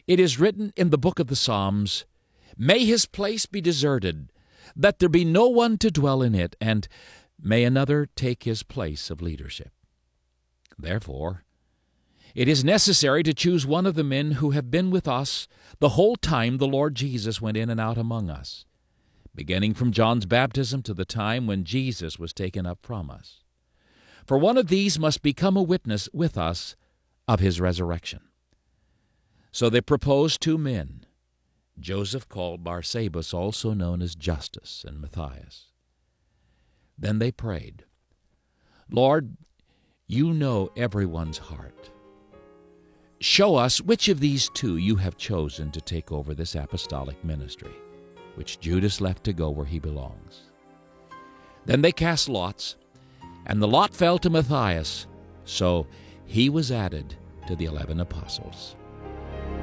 It is written in the book of the Psalms, "May his place be deserted, that there be no one to dwell in it, and may another take his place of leadership." Therefore, it is necessary to choose one of the men who have been with us the whole time the Lord Jesus went in and out among us, beginning from John's baptism to the time when Jesus was taken up from us. For one of these must become a witness with us of his resurrection. So they proposed 2 men, Joseph called Barsabas, also known as Justus, and Matthias. Then they prayed, "Lord, you know everyone's heart. Show us which of these 2 you have chosen to take over this apostolic ministry, which Judas left to go where he belongs." Then they cast lots, and the lot fell to Matthias, so he was added to the 11 apostles.